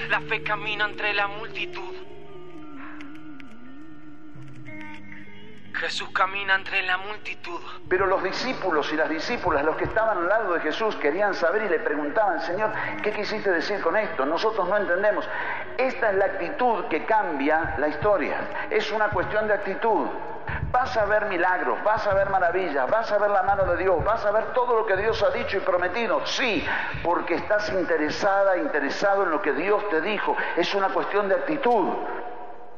La fe camina entre la multitud. Jesús camina entre la multitud. Pero los discípulos y las discípulas, los que estaban al lado de Jesús, querían saber y le preguntaban: Señor, ¿qué quisiste decir con esto? Nosotros no entendemos. Esta es la actitud que cambia la historia. Es una cuestión de actitud. Vas a ver milagros, vas a ver maravillas, vas a ver la mano de Dios, vas a ver todo lo que Dios ha dicho y prometido. Sí, porque estás interesado en lo que Dios te dijo. Es una cuestión de actitud.